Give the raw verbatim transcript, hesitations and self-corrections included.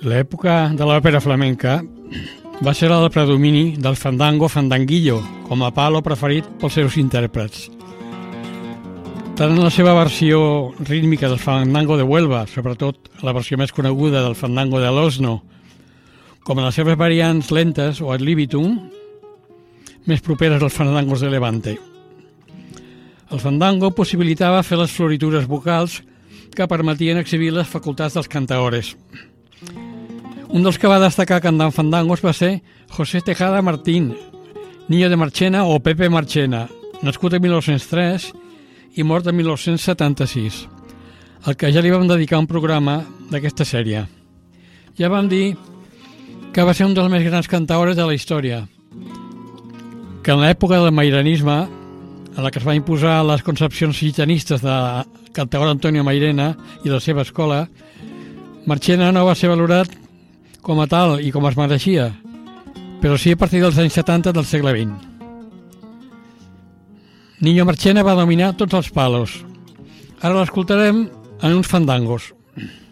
L'època de l'òpera flamenca va ser el predomini del fandango fandanguillo, com a palo preferit pels seus intèrprets. Tant en la seva versió rítmica del fandango de Huelva, sobretot la versió més coneguda del fandango de l'Osno, com en les seves variants lentes o ad libitum, més properes als fandangos de Levante. El fandango possibilitava fer les floritures vocals que permetien exhibir les facultats dels cantaores. Un dels que va destacar cantant fandangos va ser José Tejada Martín, Niño de Marchena o Pepe Marchena, nascut en mil nou-cents tres i mort en mil nou-cents setanta-sis, al que ja li vam dedicar un programa d'aquesta sèrie. Ja vam dir que va ser un dels més grans cantaores de la història, que en l'època del mairanisme, en la que es va imposar les concepcions gitanistes de cantaor Antonio Mairena i de la seva escola, Marchena no va ser valorat com a tal i com es mereixia, però sí a partir dels anys setanta del segle vint. Niño Marchena va dominar tots els palos. Ara l'escoltarem en uns fandangos.